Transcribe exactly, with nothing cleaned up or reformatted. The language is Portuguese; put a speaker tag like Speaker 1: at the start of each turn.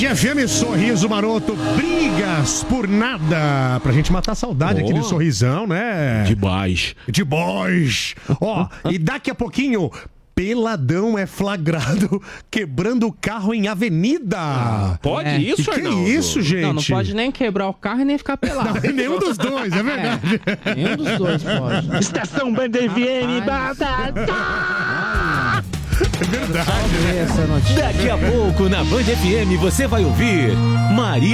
Speaker 1: F M, Sorriso Maroto, brigas por nada. Pra gente matar a saudade,
Speaker 2: oh.
Speaker 1: aquele sorrisão, né?
Speaker 2: De boys.
Speaker 1: De boys. Ó, e daqui a pouquinho, peladão é flagrado quebrando o carro em avenida.
Speaker 2: Ah, pode
Speaker 3: É.
Speaker 2: isso,
Speaker 1: Que
Speaker 2: Arnaldo?
Speaker 1: que isso, gente?
Speaker 3: Não, não pode nem quebrar o carro e nem ficar pelado.
Speaker 1: Não, nenhum dos dois, é verdade.
Speaker 3: É, nenhum dos dois pode.
Speaker 4: Estação Band F M.
Speaker 1: É verdade.
Speaker 3: Essa notícia.
Speaker 5: Daqui a pouco na Band F M você vai ouvir Maria